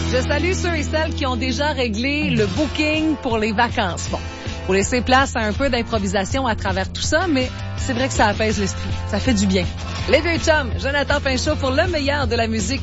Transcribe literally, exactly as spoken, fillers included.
Je salue ceux et celles qui ont déjà réglé le booking pour les vacances. Bon, faut laisser place à un peu d'improvisation à travers tout ça, mais c'est vrai que ça apaise l'esprit. Ça fait du bien. Les vieux chums, Jonathan Pinchot pour le meilleur de la musique.